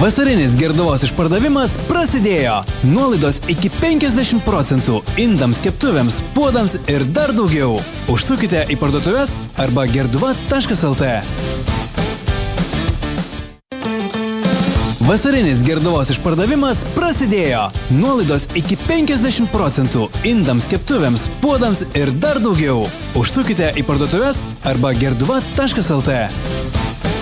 Vasarinis Gerduvos išpardavimas prasidėjo. Nuolaidos iki 50% indams, keptuvėms, puodams ir dar daugiau. Užsukite į parduotuves arba gerduva.lt. Vasarinis Gerduvos išpardavimas prasidėjo. Nuolaidos iki 50% indams, keptuvėms, puodams ir dar daugiau. Užsukite į parduotuves arba gerduva.lt.